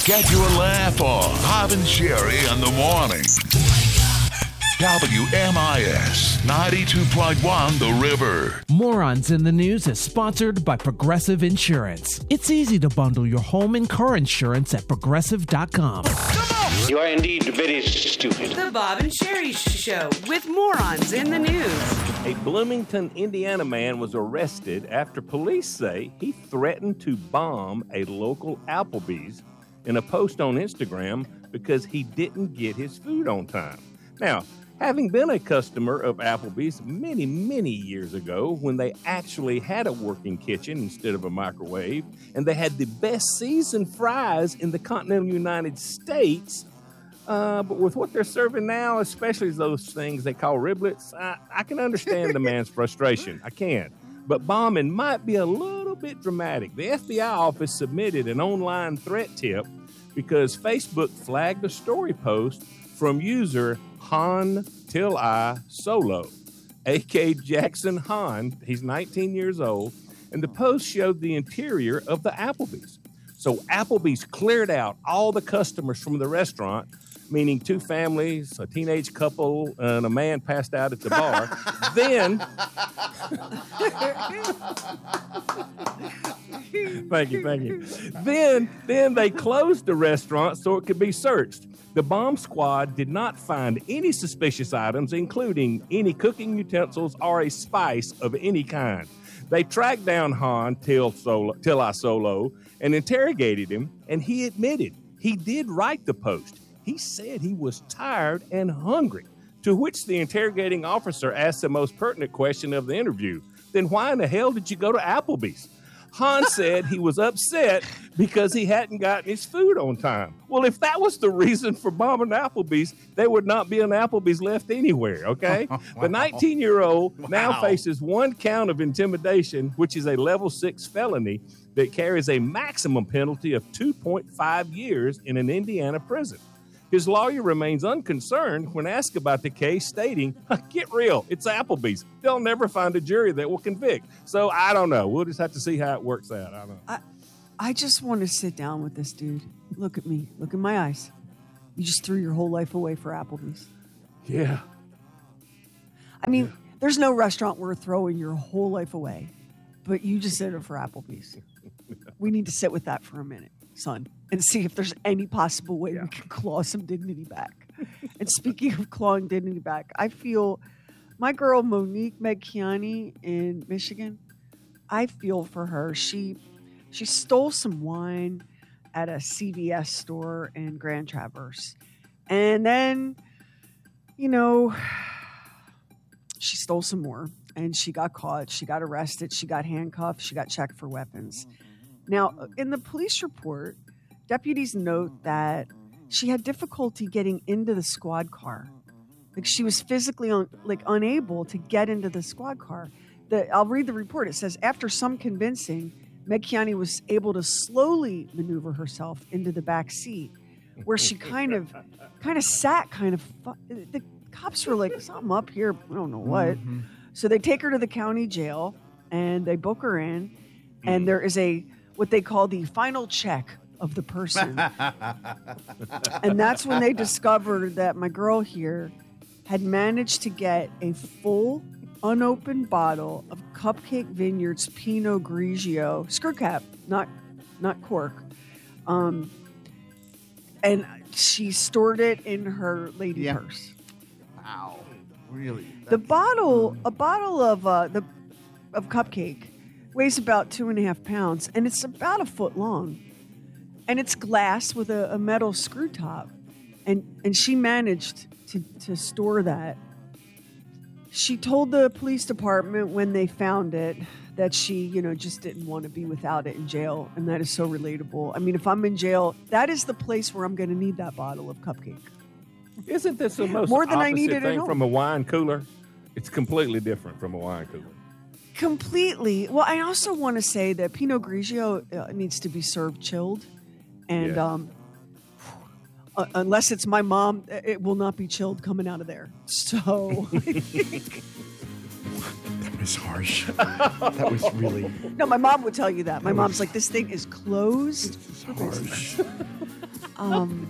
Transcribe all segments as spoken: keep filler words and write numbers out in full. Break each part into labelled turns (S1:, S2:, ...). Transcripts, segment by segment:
S1: Get your laugh on. Bob and Sherry in the morning. W M I S ninety-two point one The River.
S2: Morons in the News is sponsored by Progressive Insurance. It's easy to bundle your home and car insurance at progressive dot com.
S3: You are indeed very stupid.
S4: The Bob and Sherry Show with Morons in the News.
S5: A Bloomington, Indiana man was arrested after police say he threatened to bomb a local Applebee's in a post on Instagram because he didn't get his food on time. Now, having been a customer of Applebee's many, many years ago when they actually had a working kitchen instead of a microwave, and they had the best seasoned fries in the continental United States, uh, but with what they're serving now, especially those things they call riblets, I, I can understand the man's frustration. I can. But bombing might be a little bit dramatic. The F B I office submitted an online threat tip because Facebook flagged a story post from user Han Till I Solo, a k Jackson Han. He's nineteen years old, and the post showed the interior of the Applebee's. So Applebee's cleared out all the customers from the restaurant, meaning two families, a teenage couple, and a man passed out at the bar. Then, thank you, thank you. Then, then they closed the restaurant so it could be searched. The bomb squad did not find any suspicious items, including any cooking utensils or a spice of any kind. They tracked down Han Till, Solo, Till I Solo and interrogated him, and he admitted he did write the post. He said he was tired and hungry, to which the interrogating officer asked the most pertinent question of the interview. Then why in the hell did you go to Applebee's? Han said he was upset because he hadn't gotten his food on time. Well, if that was the reason for bombing Applebee's, there would not be an Applebee's left anywhere, okay? Wow. The nineteen-year-old wow. now faces one count of intimidation, which is a level six felony that carries a maximum penalty of two point five years in an Indiana prison. His lawyer remains unconcerned when asked about the case, stating, get real, it's Applebee's. They'll never find a jury that will convict. So I don't know. We'll just have to see how it works out. I don't know.
S6: I, I just want to sit down with this dude. Look at me. Look in my eyes. You just threw your whole life away for Applebee's.
S5: Yeah.
S6: I mean,
S5: yeah.
S6: There's no restaurant worth throwing your whole life away, but you just did it for Applebee's. We need to sit with that for a minute, son, and see if there's any possible way yeah. we can claw some dignity back. And speaking of clawing dignity back, I feel my girl Monique Megkiani in Michigan, I feel for her. She she stole some wine at a C V S store in Grand Traverse. And then, you know, she stole some more and she got caught. She got arrested. She got handcuffed. She got checked for weapons. Now, in the police report, deputies note that she had difficulty getting into the squad car. Like she was physically un, like unable to get into the squad car. The, I'll read the report. It says, after some convincing, Megkiani was able to slowly maneuver herself into the back seat, where she kind of, kind of sat, kind of. Fu- the cops were like, something up here. I don't know what. Mm-hmm. So they take her to the county jail and they book her in, and there is a what they call the final check of the person. And that's when they discovered that my girl here had managed to get a full unopened bottle of Cupcake Vineyards Pinot Grigio, screw cap, not not cork. Um, and she stored it in her lady
S7: yeah.
S6: purse.
S7: Wow, really?
S6: The bottle, a bottle of uh, the of Cupcake weighs about two and a half pounds, and it's about a foot long. And it's glass with a, a metal screw top. And and she managed to, to store that. She told the police department when they found it that she, you know, just didn't want to be without it in jail. And that is so relatable. I mean, if I'm in jail, that is the place where I'm going to need that bottle of Cupcake.
S5: Isn't this the most
S6: More than
S5: opposite
S6: I need it
S5: thing
S6: at home.
S5: from a wine cooler? It's completely different from a wine cooler.
S6: Completely. Well, I also want to say that Pinot Grigio uh, needs to be served chilled. And
S5: Yeah.
S6: um, uh, unless it's my mom, it will not be chilled coming out of there. So,
S7: That was harsh. That was really
S6: no, my mom would tell you that. My mom's like, this thing is closed.
S7: harsh.
S6: Um,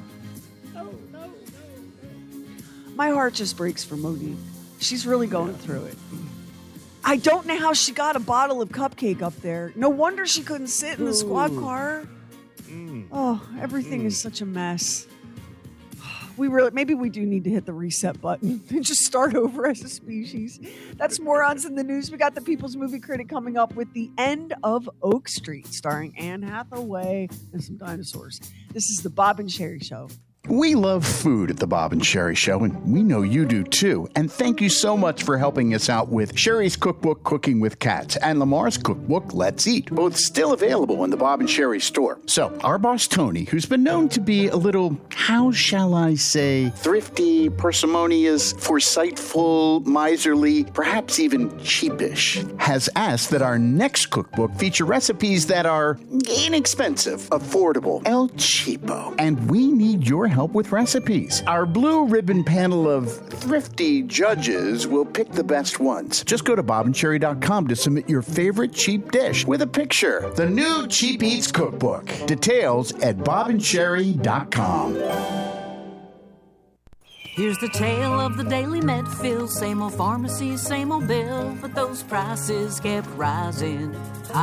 S6: my heart just breaks for Monique. She's really going through it. I don't know how she got a bottle of cupcake up there. No wonder she couldn't sit in the squad car.
S5: Mm.
S6: Oh, everything
S5: Mm.
S6: is such a mess. We really, maybe we do need to hit the reset button and just start over as a species. That's Morons in the News. We got the People's Movie Critic coming up with The End of Oak Street, starring Anne Hathaway and some dinosaurs. This is the Bob and Sherry Show.
S7: We love food at the Bob and Sherry Show, and we know you do too. And thank you so much for helping us out with Sherry's cookbook, Cooking with Cats, and Lamar's cookbook, Let's Eat, both still available in the Bob and Sherry store. So, our boss Tony, who's been known to be a little, how shall I say, thrifty, parsimonious, foresightful, miserly, perhaps even cheapish, has asked that our next cookbook feature recipes that are inexpensive, affordable, El Cheapo. And we need your help with recipes. Our blue ribbon panel of thrifty judges will pick the best ones. Just go to bob and sherry dot com to submit your favorite cheap dish with a picture. The new Cheap Eats Cookbook. Details at bob and sherry dot com.
S8: Here's the tale of the daily Medfield. Same old pharmacy, same old bill, but those prices kept rising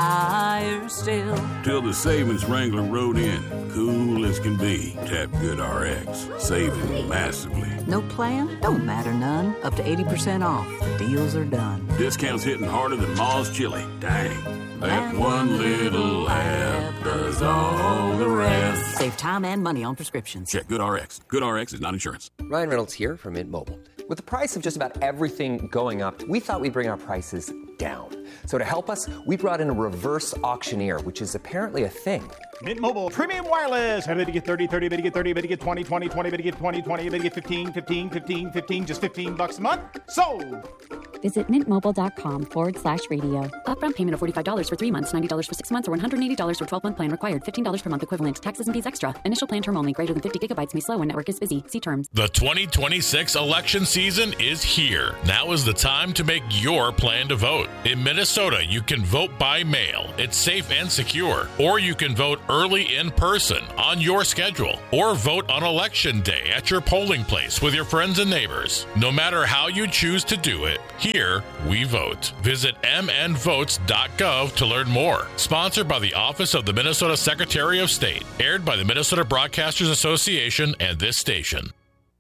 S8: higher still.
S9: Till the savings wrangler rode in, cool as can be. Tap GoodRx, saving massively.
S8: No plan? Don't matter none. Up to eighty percent off. Deals are done.
S9: Discounts hitting harder than Ma's chili. Dang. That one little app does all the rest.
S8: Save time and money on prescriptions.
S9: Check GoodRx. GoodRx is not insurance.
S10: Ryan Reynolds here from Mint Mobile. With the price of just about everything going up, we thought we'd bring our prices down. So to help us, we brought in a reverse auctioneer, which is apparently a thing.
S11: Mint Mobile Premium Wireless. How to get thirty, thirty, to get thirty, to get twenty, twenty, twenty, to get twenty, twenty, to get fifteen, fifteen, fifteen, fifteen, just fifteen bucks a month? Sold!
S12: Visit mintmobile.com forward slash radio. Upfront payment of forty-five dollars for three months, ninety dollars for six months, or one hundred eighty dollars for twelve-month plan required. fifteen dollars per month equivalent. Taxes and fees extra. Initial plan term only. Greater than fifty gigabytes may slow when network is busy. See terms.
S13: The twenty twenty-six election season is here. Now is the time to make your plan to vote. In Minnesota, you can vote by mail. It's safe and secure. Or you can vote early in person on your schedule. Or vote on election day at your polling place with your friends and neighbors. No matter how you choose to do it, here we vote. Visit m n votes dot gov to learn more. Sponsored by the Office of the Minnesota Secretary of State. Aired by the Minnesota Broadcasters Association and this station.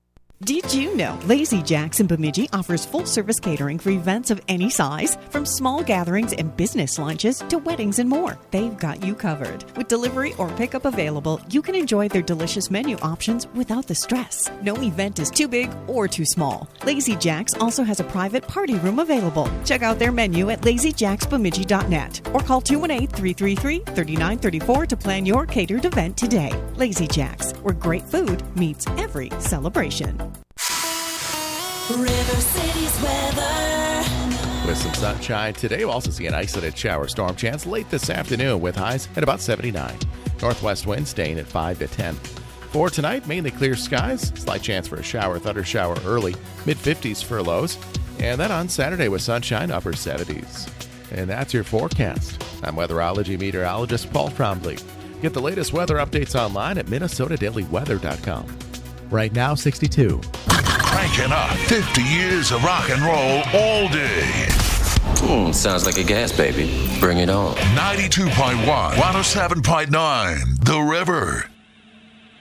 S14: Did you know Lazy Jack's in Bemidji offers full-service catering for events of any size? From small gatherings and business lunches to weddings and more, they've got you covered. With delivery or pickup available, you can enjoy their delicious menu options without the stress. No event is too big or too small. Lazy Jack's also has a private party room available. Check out their menu at lazy jacks bemidji dot net or call two one eight, three three three, three nine three four to plan your catered event today. Lazy Jack's, where great food meets every celebration.
S15: River City's weather.
S16: With some sunshine today, we'll also see an isolated shower storm chance late this afternoon with highs at about seventy-nine. Northwest wind staying at five to ten. For tonight, mainly clear skies. Slight chance for a shower, thunder shower early. mid fifties for lows. And then on Saturday with sunshine, upper seventies. And that's your forecast. I'm weatherology meteorologist Paul Trombley. Get the latest weather updates online at minnesota daily weather dot com.
S2: Right now, sixty-two.
S1: Cranking up fifty years of rock and roll all day.
S10: Mm, sounds like a gas baby. Bring it on.
S1: ninety-two point one, one oh seven point nine, The River.